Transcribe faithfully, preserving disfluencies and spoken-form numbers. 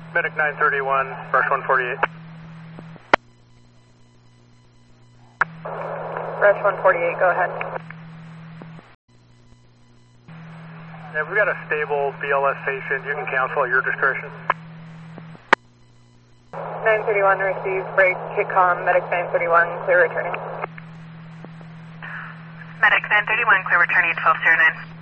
Medic nine thirty-one, Rush one forty-eight. Rush one forty-eight, go ahead. Yeah, we've got a stable B L S station. You can cancel at your discretion. nine thirty-one received, break, kick comm, Medic nine thirty-one, clear returning. Medic nine thirty-one, clear returning, twelve zero nine.